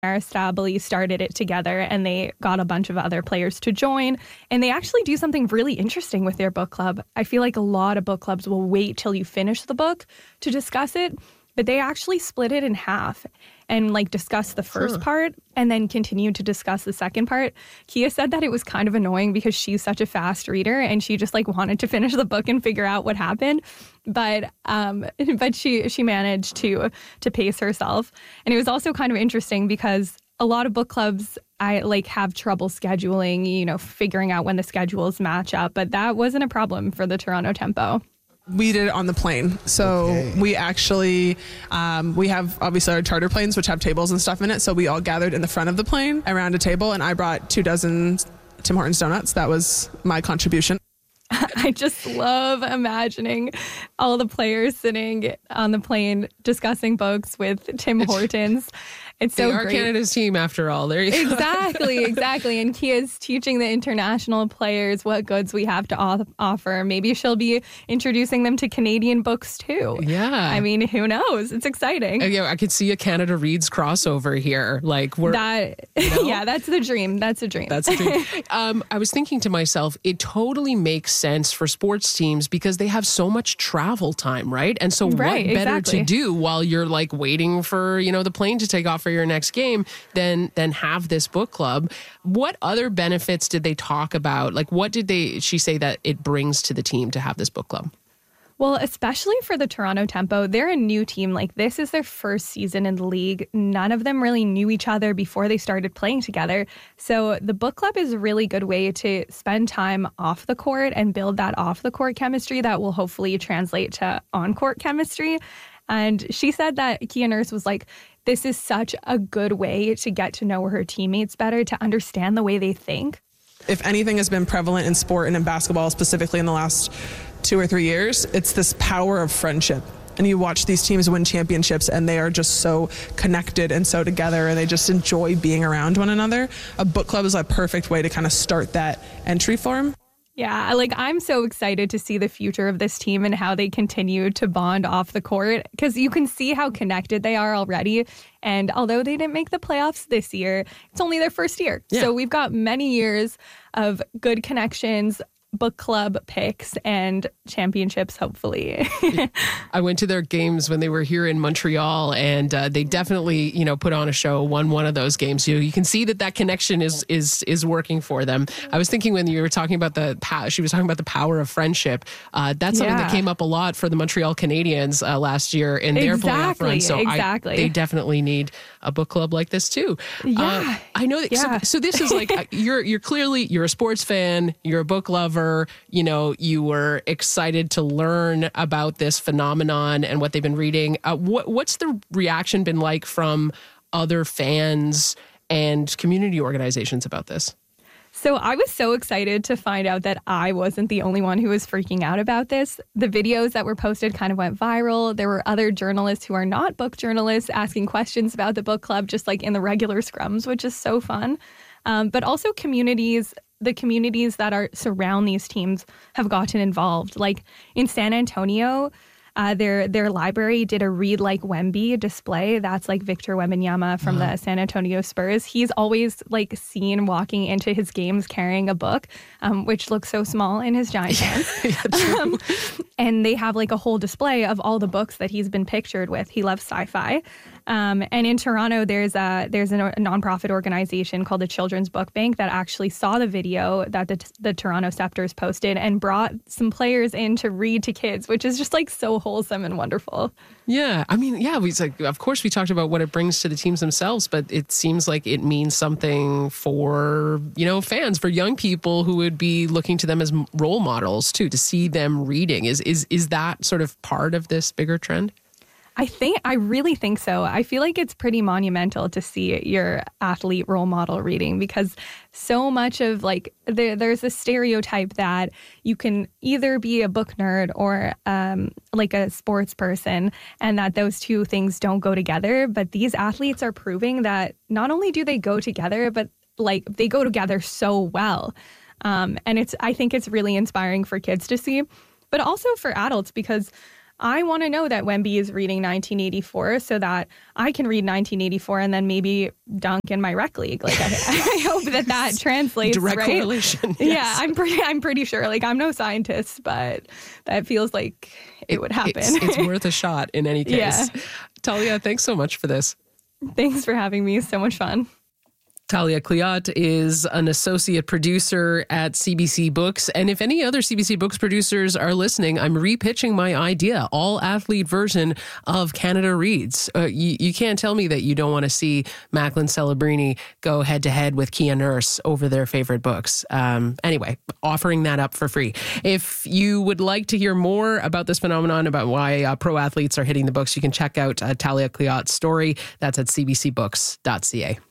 Aristoboli started it together, and they got a bunch of other players to join. And they actually do something really interesting with their book club. I feel like a lot of book clubs will wait till you finish the book to discuss it, but they actually split it in half and like discuss the first part and then continue to discuss the second part. Kia said that it was kind of annoying because she's such a fast reader and she just like wanted to finish the book and figure out what happened. But she managed to pace herself. And it was also kind of interesting because a lot of book clubs have trouble scheduling, figuring out when the schedules match up. But that wasn't a problem for the Toronto Tempo. We did it on the plane. So we actually, we have obviously our charter planes, which have tables and stuff in it. So we all gathered in the front of the plane around a table, and I brought 24 Tim Hortons donuts. That was my contribution. I just love imagining all the players sitting on the plane discussing books with Tim Hortons. It's so great. They are Canada's team, after all. There you go. Exactly. And Kia's teaching the international players what goods we have to offer. Maybe she'll be introducing them to Canadian books, too. Yeah. I mean, who knows? It's exciting. Yeah, I could see a Canada Reads crossover here. Yeah, that's the dream. That's a dream. That's a dream. I was thinking to myself, it totally makes sense for sports teams because they have so much travel time, right? And so what better to do while you're like waiting for, the plane to take off for your next game than have this book club. What other benefits did they talk about? Like, what did she say that it brings to the team to have this book club? Well, especially for the Toronto Tempo, they're a new team. Like, this is their first season in the league. None of them really knew each other before they started playing together. So the book club is a really good way to spend time off the court and build that off the court chemistry that will hopefully translate to on-court chemistry. And she said that Kia Nurse was like, this is such a good way to get to know her teammates better, to understand the way they think. If anything has been prevalent in sport and in basketball, specifically in the last 2 or 3 years, it's this power of friendship. And you watch these teams win championships and they are just so connected and so together and they just enjoy being around one another. A book club is a perfect way to kind of start that entry for them. Yeah, I'm so excited to see the future of this team and how they continue to bond off the court because you can see how connected they are already. And although they didn't make the playoffs this year, it's only their first year. Yeah. So we've got many years of good connections, book club picks, and championships, hopefully. I went to their games when they were here in Montreal, and they definitely, put on a show, won one of those games. You can see that connection is working for them. I was thinking when you were talking about she was talking about the power of friendship. That's something that came up a lot for the Montreal Canadiens last year in their playoff run. So they definitely need a book club like this too. Yeah, I know. So this is like you're clearly a sports fan. You're a book lover. You were excited to learn about this phenomenon and what they've been reading. What's the reaction been like from other fans and community organizations about this? So I was so excited to find out that I wasn't the only one who was freaking out about this. The videos that were posted kind of went viral. There were other journalists who are not book journalists asking questions about the book club, just like in the regular scrums, which is so fun. But also the communities that surround these teams have gotten involved. Like in San Antonio, their library did a Read Like Wemby display. That's like Victor Wembanyama from the San Antonio Spurs. He's always like seen walking into his games carrying a book, which looks so small in his giant hands. And they have like a whole display of all the books that he's been pictured with. He loves sci-fi. And in Toronto, there's a nonprofit organization called the Children's Book Bank that actually saw the video that the Toronto Scepters posted and brought some players in to read to kids, which is just like so wholesome and wonderful. Yeah. I mean, of course we talked about what it brings to the teams themselves, but it seems like it means something for, fans, for young people who would be looking to them as role models too, to see them reading. Is that sort of part of this bigger trend? I really think so. I feel like it's pretty monumental to see your athlete role model reading because so much of there's a stereotype that you can either be a book nerd or like a sports person and that those two things don't go together. But these athletes are proving that not only do they go together, but like they go together so well. And I think it's really inspiring for kids to see, but also for adults because I want to know that Wemby is reading 1984 so that I can read 1984 and then maybe dunk in my rec league. Like, I hope that translates. Direct right? correlation. Yes. Yeah, I'm pretty sure. Like, I'm no scientist, but that feels like it would happen. It's worth a shot in any case. Yeah. Talia, thanks so much for this. Thanks for having me. So much fun. Talia Kliot is an associate producer at CBC Books. And if any other CBC Books producers are listening, I'm repitching my idea, all-athlete version of Canada Reads. You can't tell me that you don't want to see Macklin Celebrini go head-to-head with Kia Nurse over their favorite books. Anyway, offering that up for free. If you would like to hear more about this phenomenon, about why pro athletes are hitting the books, you can check out Talia Kliot's story. That's at cbcbooks.ca.